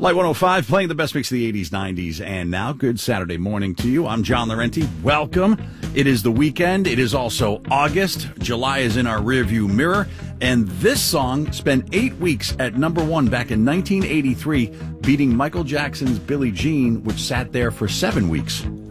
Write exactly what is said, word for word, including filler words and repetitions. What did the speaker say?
Light one oh five, playing the best mix of the eighties, nineties, and now. Good Saturday morning to you. I'm John Laurenti. Welcome. It is the weekend. It is also August. July is in our rearview mirror. And this song spent eight weeks at number one back in nineteen eighty-three, beating Michael Jackson's Billie Jean, which sat there for seven weeks